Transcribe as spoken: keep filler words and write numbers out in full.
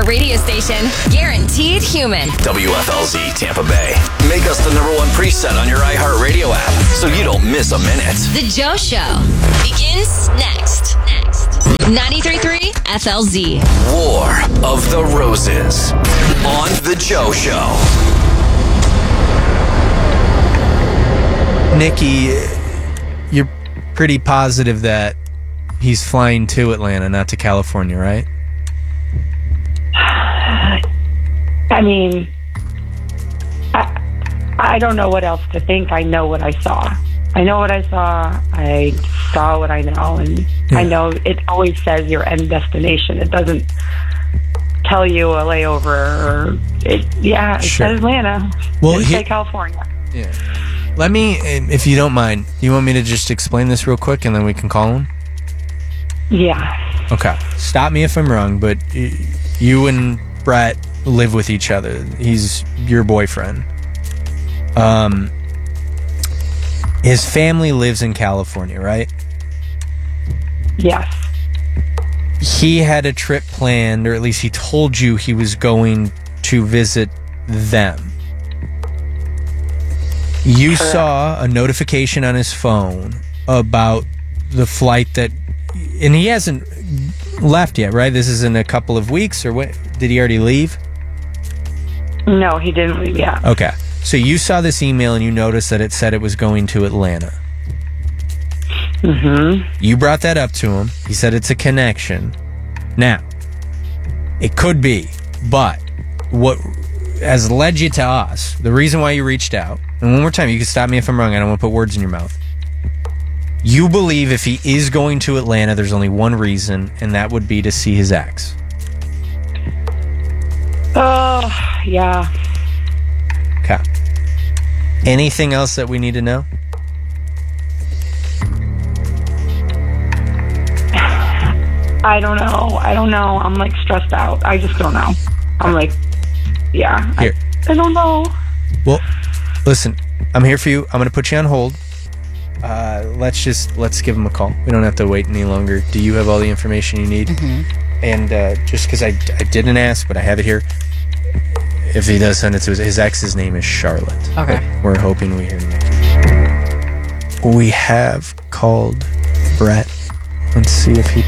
iHeart radio station. Guaranteed human. W F L Z Tampa Bay. Make us the number one preset on your iHeart radio app so you don't miss a minute. The Joe Show begins next. Next. ninety-three point three F L Z. War of the Roses on The Joe Show. Nikki, you're pretty positive that he's flying to Atlanta, not to California, right? I mean, I, I don't know what else to think. I know what I saw. I know what I saw. I saw what I know. And yeah. I know it always says your end destination. It doesn't tell you a layover. Or it, yeah, it sure. says Atlanta. Well, it he, say California. Yeah. Let me, if you don't mind, you want me to just explain this real quick and then we can call him? Yeah. Okay. Stop me if I'm wrong, but you and Brett live with each other. He's your boyfriend. Um, his family lives in California, right? Yes. He had a trip planned, or at least he told you he was going to visit them. You Correct. saw a notification on his phone about the flight that, and he hasn't left yet, right? This is in a couple of weeks, or what? Did he already leave? No, he didn't leave yet. Okay. So you saw this email and you noticed that it said it was going to Atlanta. Mm-hmm. You brought that up to him. He said it's a connection. Now, it could be, but what has led you to us, the reason why you reached out, and one more time, you can stop me if I'm wrong, I don't want to put words in your mouth. You believe if he is going to Atlanta, there's only one reason, and that would be to see his ex. Oh, yeah. Okay. Anything else that we need to know? I don't know. I don't know. I'm like stressed out. I just don't know. I'm like, yeah. Here. I, I don't know. Well, listen, I'm here for you. I'm going to put you on hold. Uh, let's just, let's give him a call. We don't have to wait any longer. Do you have all the information you need? Mm-hmm. And uh, just because I, I didn't ask, but I have it here. If he does send it to his, his ex's name is Charlotte. Okay. But we're hoping we hear Nikki. We have called Brett. Let's see if he